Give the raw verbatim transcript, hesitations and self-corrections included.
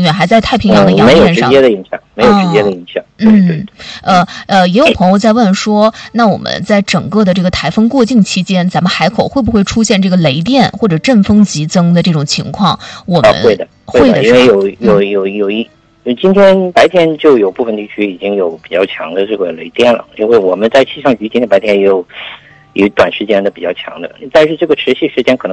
能源还在太平洋的洋面上， 嗯、没有直接的影响，没有直接的影响。 嗯，对对呃呃，也有朋友在问说，那我们在整个的这个台风过境期间，咱们海口会不会出现这个雷电或者阵风急增的这种情况？我们、 啊、会的， 会的， 因为有有有有一。今天白天就有部分地区已经有比较强的这个雷电了，因为我们在气象局今天白天也有有短时间的比较强的，但是这个持续时间可能